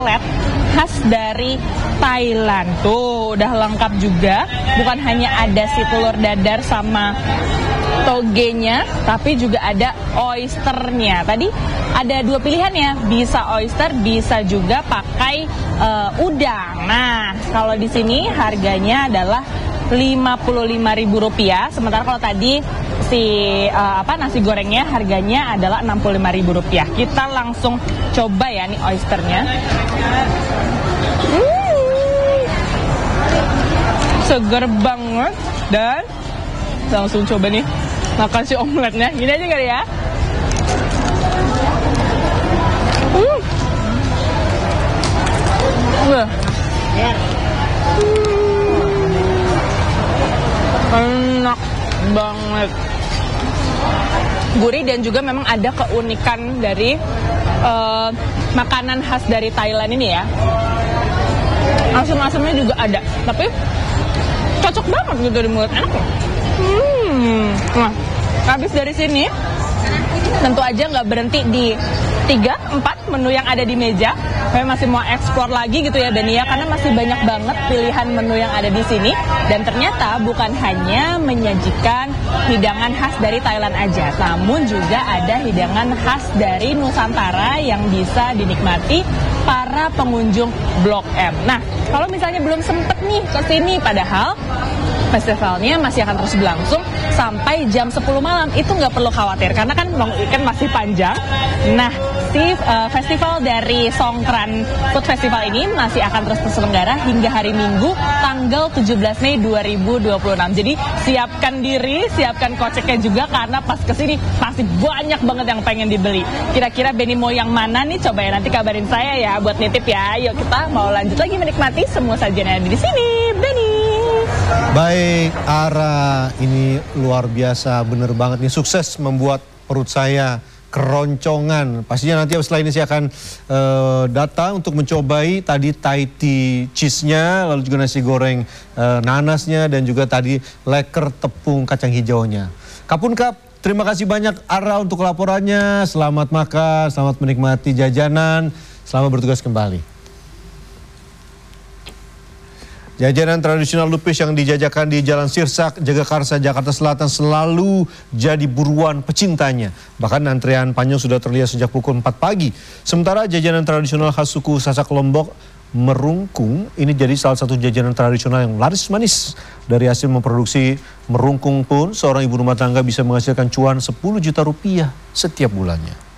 khas dari Thailand. Tuh, udah lengkap juga. Bukan hanya ada si telur dadar sama togenya, tapi juga ada oysternya. Tadi ada dua pilihan ya, bisa oyster, bisa juga pakai udang. Nah, kalau di sini harganya adalah Rp55.000. Sementara kalau tadi si nasi gorengnya harganya adalah Rp65.000. Kita langsung coba ya nih oysternya. Seger banget dan langsung coba nih makan si omeletnya. Gini aja kali ya. Enak banget, gurih, dan juga memang ada keunikan dari makanan khas dari Thailand ini ya. Asam-asamnya juga ada, tapi cocok banget gitu di mulut, enak loh. Nah, habis dari sini tentu aja nggak berhenti di 3-4 menu yang ada di meja. Saya masih mau eksplor lagi gitu ya Dania, karena masih banyak banget pilihan menu yang ada di sini. Dan ternyata bukan hanya menyajikan hidangan khas dari Thailand aja, namun juga ada hidangan khas dari Nusantara yang bisa dinikmati para pengunjung Blok M. Nah, kalau misalnya belum sempet nih ke sini, padahal festivalnya masih akan terus berlangsung sampai jam 10 malam. Itu nggak perlu khawatir, karena kan Long Weekend masih panjang. Nah, festival dari Songkran Food Festival ini masih akan terus terselenggara hingga hari Minggu tanggal 17 Mei 2026. Jadi siapkan diri, siapkan koceknya juga, karena pas kesini pasti banyak banget yang pengen dibeli. Kira-kira Benny mau yang mana nih? Coba ya nanti kabarin saya ya buat nitip ya. Yuk kita mau lanjut lagi menikmati semua sajian yang ada di sini. Benny. Baik, Ara, ini luar biasa, bener banget nih, sukses membuat perut saya keroncongan. Pastinya nanti setelah ini saya akan datang untuk mencobai tadi Thai tea cheese-nya, lalu juga nasi goreng nanasnya, dan juga tadi leker tepung kacang hijaunya. Kapun Kap, terima kasih banyak Ara untuk laporannya. Selamat makan, selamat menikmati jajanan, selamat bertugas kembali. Jajanan tradisional lupis yang dijajakan di Jalan Sirsak, Jagakarsa, Jakarta Selatan selalu jadi buruan pecintanya. Bahkan antrean panjang sudah terlihat sejak pukul 4 pagi. Sementara jajanan tradisional khas suku Sasak Lombok, merungkung, ini jadi salah satu jajanan tradisional yang laris manis. Dari hasil memproduksi merungkung pun, seorang ibu rumah tangga bisa menghasilkan cuan Rp10 juta setiap bulannya.